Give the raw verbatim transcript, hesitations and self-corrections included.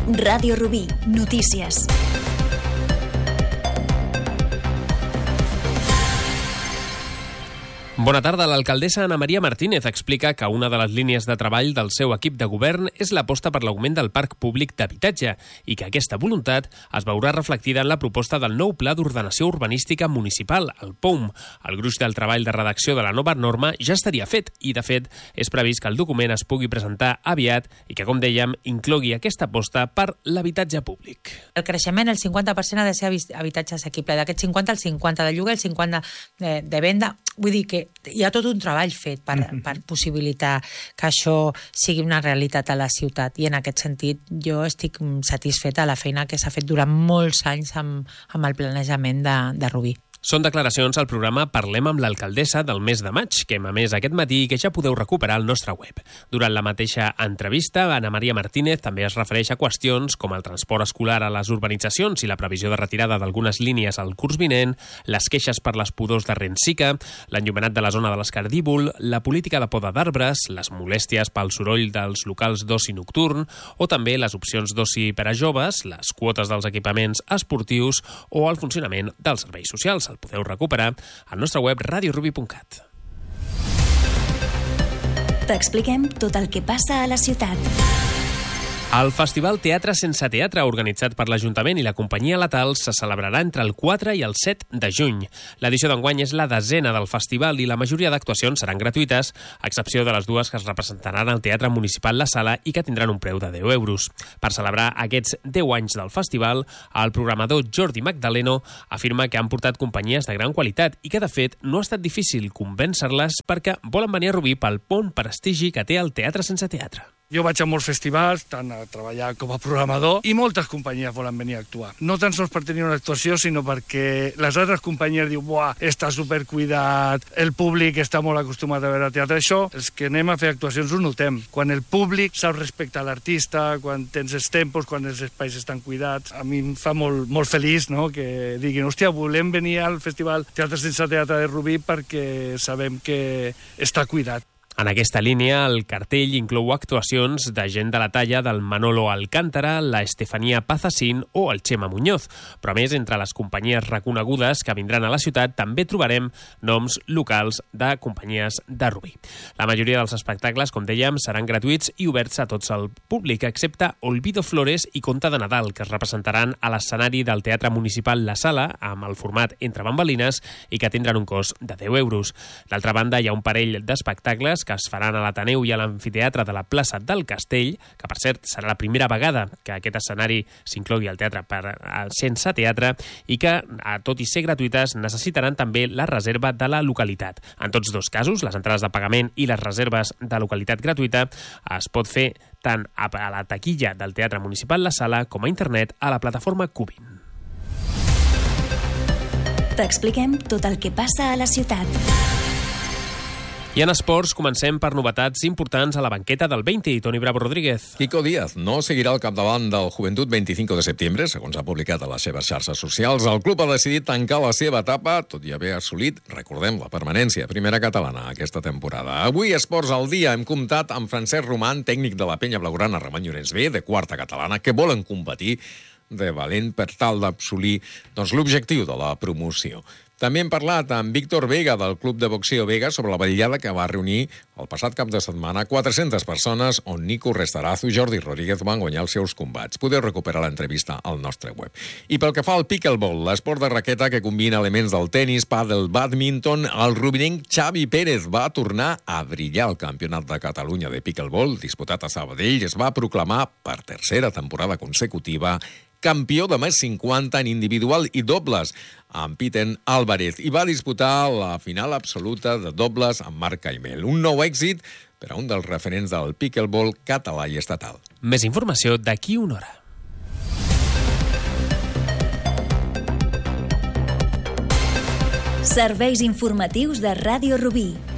Ràdio Rubí, notícies. Bona tarda. L'alcaldessa Ana Maria Martínez explica que una de les línies de treball del seu equip de govern és l'aposta per l'augment del parc públic d'habitatge i que aquesta voluntat es veurà reflectida en la proposta del nou Pla d'Ordenació Urbanística Municipal, el P O U M. El gruix del treball de redacció de la nova norma ja estaria fet i, de fet, és previst que el document es pugui presentar aviat i que, com dèiem, inclogui aquesta aposta per l'habitatge públic. El creixement, el cinquanta per cent ha de ser habitatge assequible. D'aquest cinquanta, el cinquanta de lloguer, el cinquanta de, de venda. Vull dir que hi ha tot un treball fet per, per possibilitar que això sigui una realitat a la ciutat, i en aquest sentit jo estic satisfeta de la feina que s'ha fet durant molts anys amb, amb el planejament de, de Rubí. Són declaracions al programa Parlem amb l'alcaldessa del mes de maig, que hem emès aquest matí i que ja podeu recuperar al nostre web. Durant la mateixa entrevista, Ana Maria Martínez també es refereix a qüestions com el transport escolar a les urbanitzacions i la previsió de retirada d'algunes línies al curs vinent, les queixes per les pudors de Rentsica, l'enllumenat de la zona de l'Escardívol, la política de poda d'arbres, les molèsties pel soroll dels locals d'oci nocturn o també les opcions d'oci per a joves, les quotes dels equipaments esportius o el funcionament dels serveis socials. El podeu recuperar al nostre web radio ruby punt cat. T'expliquem tot el que passa a la ciutat. El Festival Teatre Sense Teatre, organitzat per l'Ajuntament i la companyia Letal, se celebrarà entre el quatre i el set de juny. L'edició d'enguany és la desena del festival i la majoria d'actuacions seran gratuïtes, a excepció de les dues que es representaran al Teatre Municipal La Sala i que tindran un preu de deu euros. Per celebrar aquests deu anys del festival, el programador Jordi Magdaleno afirma que han portat companyies de gran qualitat i que, de fet, no ha estat difícil convèncer-les perquè volen venir a Rubí pel bon prestigi que té el Teatre Sense Teatre. Jo vaig a molts festivals, tant a treballar com a programador, i moltes companyies volen venir a actuar. No tan sols per tenir una actuació, sinó perquè les altres companyies diuen «Buah, està supercuidat, el públic està molt acostumat a veure teatre». Això, els que anem a fer actuacions ho notem. Quan el públic sap respectar l'artista, quan tens els tempos, quan els espais estan cuidats, a mi em fa molt, molt feliç, no?, que diguin «Hòstia, volem venir al Festival Teatre Sense Teatre de Rubí perquè sabem que està cuidat». En aquesta línia, el cartell inclou actuacions de gent de la talla del Manolo Alcántara, la Estefania Pazasín o el Chema Muñoz. Però a més, entre les companyies reconegudes que vindran a la ciutat també trobarem noms locals de companyies de Rubí. La majoria dels espectacles, com dèiem, seran gratuïts i oberts a tots el públic, excepte Olvido Flores i Conte de Nadal, que es representaran a l'escenari del Teatre Municipal La Sala, amb el format entre bambalines i que tindran un cost de deu euros. D'altra banda, hi ha un parell d'espectacles que es faran a l'Ateneu i a l'Amfiteatre de la plaça del Castell, que per cert serà la primera vegada que aquest escenari s'inclogui al teatre per, sense teatre, i que, tot i ser gratuïtes, necessitaran també la reserva de la localitat. En tots dos casos, les entrades de pagament i les reserves de localitat gratuïta es pot fer tant a la taquilla del Teatre Municipal La Sala com a internet a la plataforma Cubin. T'expliquem tot el que passa a la ciutat. I en esports comencem per novetats importants a la banqueta del vint. Toni Bravo Rodríguez. Kiko Díaz no seguirà al capdavant del Joventut veinticinco de setembre, segons ha publicat a les seves xarxes socials. El club ha decidit tancar la seva etapa, tot i haver assolit, recordem, la permanència primera catalana aquesta temporada. Avui, Esports al dia, hem comptat amb Francesc Roman, tècnic de la penya blaugrana Ramon Llorenç B, de quarta catalana, que volen competir de valent per tal d'assolir doncs, l'objectiu de la promoció. També hem parlat amb Víctor Vega, del Club de Boxeo Vega, sobre la vetllada que va reunir el passat cap de setmana quatre-centes persones, on Nico Restarazo i Jordi Rodríguez van guanyar els seus combats. Podeu recuperar l'entrevista al nostre web. I pel que fa al pickleball, l'esport de raqueta que combina elements del tenis, pàdel, bàdminton, el rubinenc Xavi Pérez va tornar a brillar al Campionat de Catalunya de pickleball, disputat a Sabadell. Es va proclamar per tercera temporada consecutiva campió de més cinquanta en individual i dobles amb Piten Álvarez i va disputar la final absoluta de dobles amb Marc Caimel. Un nou èxit per a un dels referents del pickleball català i estatal. Més informació d'aquí una hora. Serveis informatius de Ràdio Rubí.